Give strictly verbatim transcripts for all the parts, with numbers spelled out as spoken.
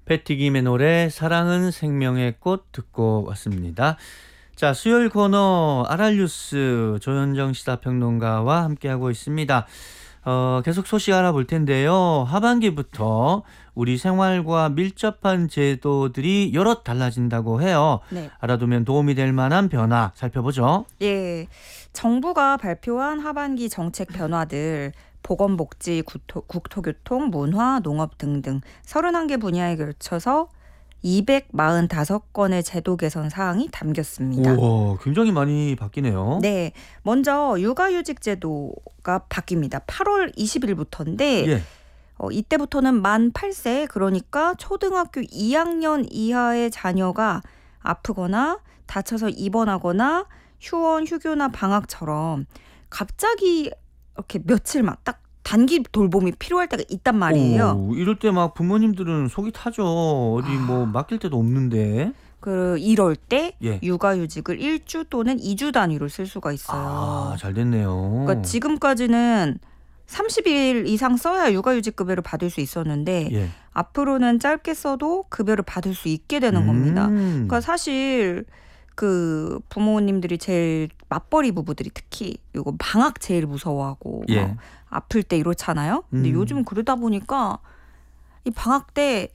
패티김의 노래 사랑은 생명의 꽃 듣고 왔습니다. 자, 수요일 코너 아랄뉴스 조현정 시사평론가와 함께하고 있습니다. 어, 계속 소식 알아볼 텐데요. 하반기부터 우리 생활과 밀접한 제도들이 여럿 달라진다고 해요. 네. 알아두면 도움이 될 만한 변화 살펴보죠. 예, 정부가 발표한 하반기 정책 변화들 보건복지, 국토, 국토교통, 문화, 농업 등등 서른한 개 분야에 걸쳐서 이백사십오 건의 제도 개선 사항이 담겼습니다. 우와, 굉장히 많이 바뀌네요. 네, 먼저 육아휴직 제도가 바뀝니다. 팔월 이십일부터인데 예. 어, 이때부터는 만 팔 세, 그러니까 초등학교 이 학년 이하의 자녀가 아프거나 다쳐서 입원하거나 휴원, 휴교나 방학처럼 갑자기 이렇게 며칠 막 딱 단기 돌봄이 필요할 때가 있단 말이에요. 오, 이럴 때 막 부모님들은 속이 타죠. 어디 뭐 맡길 데도 없는데. 그 이럴 때 예. 육아휴직을 일 주 또는 이 주 단위로 쓸 수가 있어요. 아, 잘 됐네요. 그러니까 지금까지는 삼십 일 이상 써야 육아휴직 급여를 받을 수 있었는데 예. 앞으로는 짧게 써도 급여를 받을 수 있게 되는 겁니다. 음. 그러니까 사실 그 부모님들이 제일 맞벌이 부부들이 특히 이거 방학 제일 무서워하고 예. 막 아플 때 이렇잖아요. 근데 음. 요즘 그러다 보니까 이 방학 때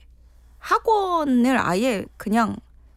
학원을 아예 그냥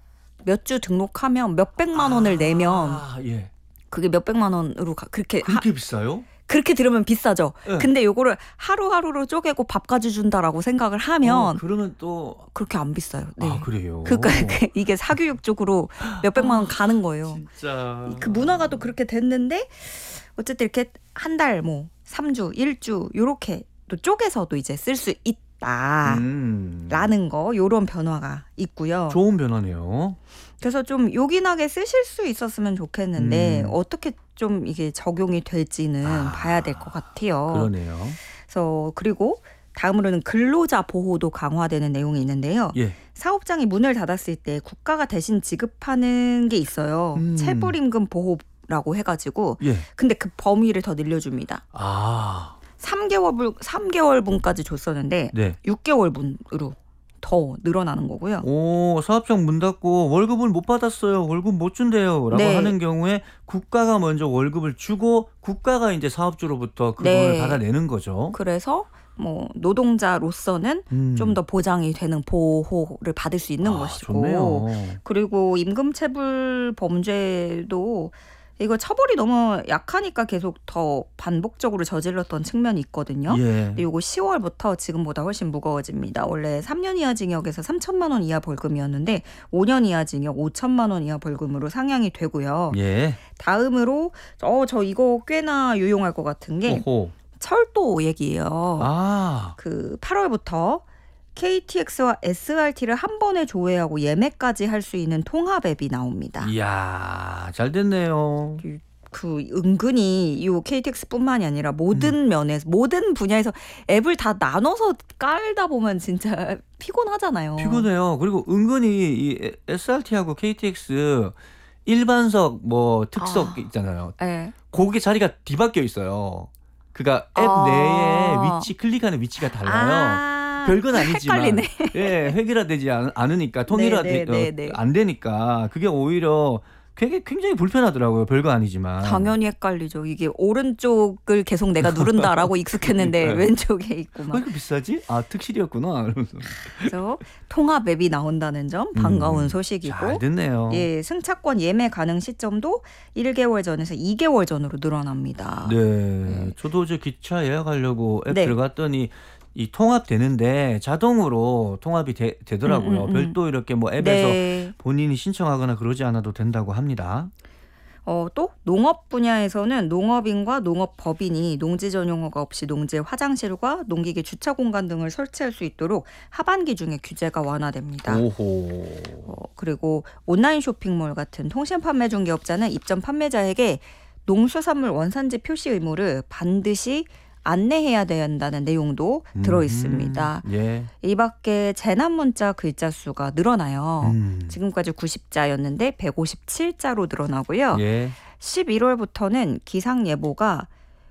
몇 주 등록하면 몇백만 원을 내면 아, 예. 그게 몇백만 원으로 가, 그렇게 그렇게 하, 비싸요? 그렇게 들으면 비싸죠. 네. 근데 요거를 하루하루로 쪼개고 밥까지 준다라고 생각을 하면 어, 그러면 또 그렇게 안 비싸요. 네. 아, 그래요. 그러니까 이게 사교육 쪽으로 몇백만 원 가는 거예요. 진짜 그 문화가 또 그렇게 됐는데 어쨌든 이렇게 한 달 뭐 삼 주, 일 주 요렇게 또 쪼개서도 이제 쓸 수 있다라는 음. 거, 요런 변화가 있고요. 좋은 변화네요. 그래서 좀 요긴하게 쓰실 수 있었으면 좋겠는데 음. 어떻게 좀 이게 적용이 될지는 아, 봐야 될 것 같아요. 그러네요. 그래서 그리고 다음으로는 근로자 보호도 강화되는 내용이 있는데요. 예. 사업장이 문을 닫았을 때 국가가 대신 지급하는 게 있어요. 음. 체불임금 보호라고 해가지고 예. 근데 그 범위를 더 늘려줍니다. 아. 삼 개월, 삼 개월분까지 줬었는데 네. 육 개월분으로 더 늘어나는 거고요. 오, 사업장 문 닫고 월급을 못 받았어요. 월급 못 준대요. 라고 네. 하는 경우에 국가가 먼저 월급을 주고 국가가 이제 사업주로부터 그 네. 돈을 받아내는 거죠. 그래서 뭐 노동자로서는 음. 좀 더 보장이 되는 보호를 받을 수 있는 아, 것이고 좋네요. 그리고 임금체불 범죄도 이거 처벌이 너무 약하니까 계속 더 반복적으로 저질렀던 측면이 있거든요. 예. 근데 이거 시월부터 지금보다 훨씬 무거워집니다. 원래 삼 년 이하 징역에서 삼천만 원 이하 벌금이었는데 오 년 이하 징역 오천만 원 이하 벌금으로 상향이 되고요. 예. 다음으로 어, 저 이거 꽤나 유용할 것 같은 게 오호. 철도 얘기예요. 아. 그 팔월부터 케이티엑스와 에스알티를 한 번에 조회하고 예매까지 할 수 있는 통합 앱이 나옵니다. 이야, 잘 됐네요. 그 은근히 이 케이티엑스뿐만이 아니라 모든 음. 면에서 모든 분야에서 앱을 다 나눠서 깔다 보면 진짜 피곤하잖아요. 피곤해요. 그리고 은근히 이 에스알티하고 케이티엑스 일반석 뭐 특석 아. 있잖아요. 네. 거기 자리가 뒤바뀌어 있어요. 그러니까 앱 아. 내에 위치 클릭하는 위치가 달라요. 아. 별건 아니지만 헷갈리네. 예, 획일화되지 않, 않으니까 통일화 네, 네, 네, 네. 어, 안 되니까 그게 오히려 굉장히, 굉장히 불편하더라고요. 별거 아니지만. 당연히 헷갈리죠. 이게 오른쪽을 계속 내가 누른다라고 익숙했는데 그러니까요. 왼쪽에 있고 왜 막. 이렇게 비싸지? 아, 특실이었구나. 이러면서. 그래서 통합 앱이 나온다는 점 반가운 음, 소식이고. 잘 됐네요. 예, 승차권 예매 가능 시점도 일 개월 전에서 이 개월 전으로 늘어납니다. 네, 네. 저도 어제 기차 예약하려고 앱 네. 들어갔더니 이 통합되는데 자동으로 통합이 되, 되더라고요. 음, 음, 음. 별도 이렇게 뭐 앱에서 네. 본인이 신청하거나 그러지 않아도 된다고 합니다. 어, 또 농업 분야에서는 농업인과 농업법인이 농지 전용허가 없이 농지에 화장실과 농기계 주차 공간 등을 설치할 수 있도록 하반기 중에 규제가 완화됩니다. 오호. 어, 그리고 온라인 쇼핑몰 같은 통신 판매 중개업자는 입점 판매자에게 농수산물 원산지 표시 의무를 반드시 안내해야 된다는 내용도 들어 있습니다. 음, 예. 이 밖에 재난 문자 글자 수가 늘어나요. 음. 지금까지 구십 자였는데 백오십칠 자로 늘어나고요. 예. 십일월부터는 기상 예보가